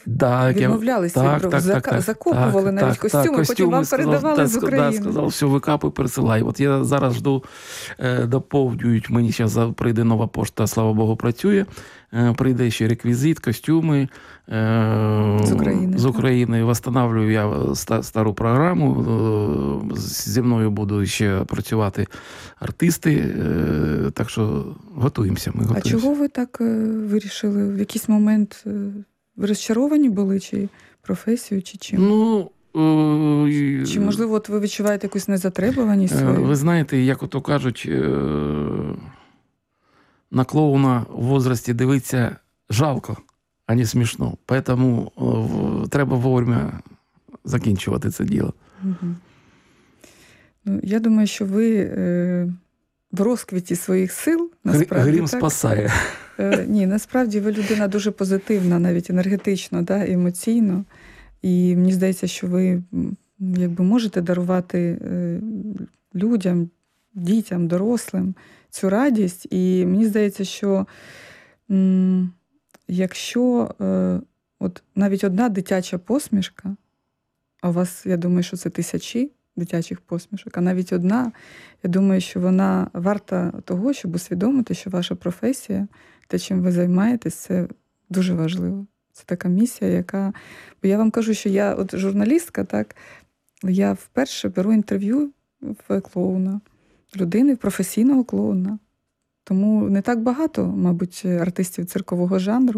відмовлялися, закопували навіть костюми, потім вам передавали з України. Сказав, все, викапуй, пересилай. От я зараз жду, доповнюють, мені зараз прийде нова пошта, слава Богу, працює. Прийде ще реквізит, костюми з України. Восстанавлюю я стару програму. Зі мною будуть ще працювати артисти. Так що готуємося. А чого ви так вирішили? В якийсь момент ви розчаровані були? Чи професією, чи чим? Чи, можливо, от ви відчуваєте якусь незатребуваність свою? Ви знаєте, як ото кажуть, на клоуна в возрасті дивитися жалко, а не смішно. Тому треба вовремя закінчувати це діло. Я думаю, що ви в розквіті своїх сил, насправді, грім спасає. Ні, насправді ви людина дуже позитивна, навіть енергетично, емоційно. І мені здається, що ви можете дарувати людям, дітям, дорослим цю радість. І мені здається, що якщо от навіть одна дитяча посмішка, а у вас, я думаю, що це тисячі дитячих посмішок, а навіть одна, я думаю, що вона варта того, щоб усвідомити, що ваша професія, те, чим ви займаєтесь, це дуже важливо. Це така місія, яка... Бо я вам кажу, що я от журналістка, так, я вперше беру інтерв'ю в клоуна, людини, професійного клоуна. Тому не так багато, мабуть, артистів циркового жанру.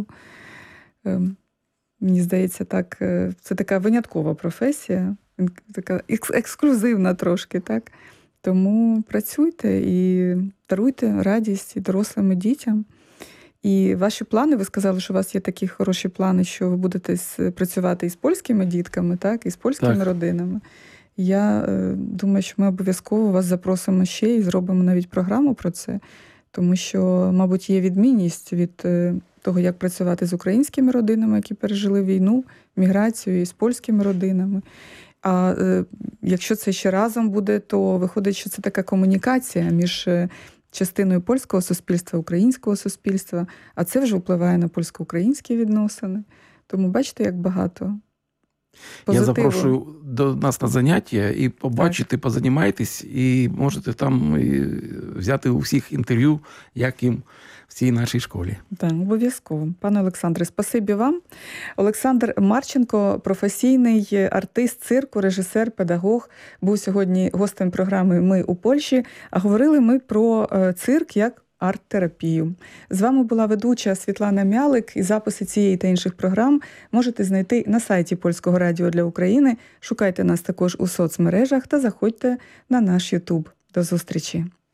Мені здається, так, це така виняткова професія, така ексклюзивна трошки, так. Тому працюйте і даруйте радість і дорослим, і дітям. І ваші плани, ви сказали, що у вас є такі хороші плани, що ви будете працювати із польськими дітками, так, і з польськими родинами. Я думаю, що ми обов'язково вас запросимо ще і зробимо навіть програму про це, тому що, мабуть, є відмінність від того, як працювати з українськими родинами, які пережили війну, міграцію, і з польськими родинами. А якщо це ще разом буде, то виходить, що це така комунікація між частиною польського суспільства, українського суспільства, а це вже впливає на польсько-українські відносини. Тому бачите, як багато позитиву. Я запрошую до нас на заняття і побачити, позанімайтесь, і можете там взяти у всіх інтерв'ю, як їм в цій нашій школі. Так, обов'язково. Пане Олександре, спасибі вам. Олександр Марченко, професійний артист цирку, режисер, педагог, був сьогодні гостем програми «Ми у Польщі», а говорили ми про цирк як арт-терапію. З вами була ведуча Світлана Мялик, і записи цієї та інших програм можете знайти на сайті Польського радіо для України. Шукайте нас також у соцмережах та заходьте на наш YouTube. До зустрічі!